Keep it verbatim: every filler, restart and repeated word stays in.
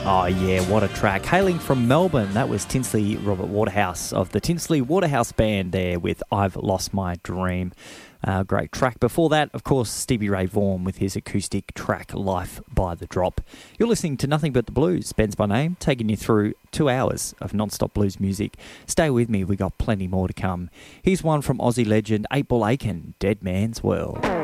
Oh yeah, what a track. Hailing from Melbourne, that was Tinsley Robert Waterhouse of the Tinsley Waterhouse Band there with I've Lost My Dream. Uh, great track. Before that, of course, Stevie Ray Vaughan with his acoustic track Life by the Drop. You're listening to Nothing But the Blues, Ben's by name, taking you through two hours of non-stop blues music. Stay with me, we got plenty more to come. Here's one from Aussie legend eight Ball Aiken, Dead Man's World.